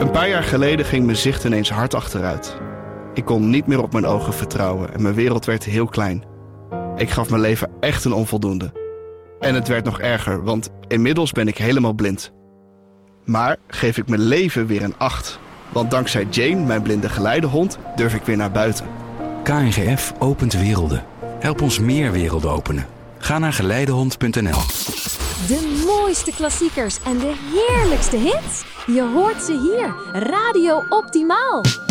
Een paar jaar geleden ging mijn zicht ineens hard achteruit. Ik kon niet meer op mijn ogen vertrouwen en mijn wereld werd heel klein. Ik gaf mijn leven echt een onvoldoende. En het werd nog erger, want inmiddels ben ik helemaal blind. Maar geef ik mijn leven weer een 8. Want dankzij Jane, mijn blinde geleidehond, durf ik weer naar buiten. KNGF opent werelden. Help ons meer werelden openen. Ga naar geleidehond.nl. De mooiste klassiekers en de heerlijkste hits? Je hoort ze hier. Radio Optimaal.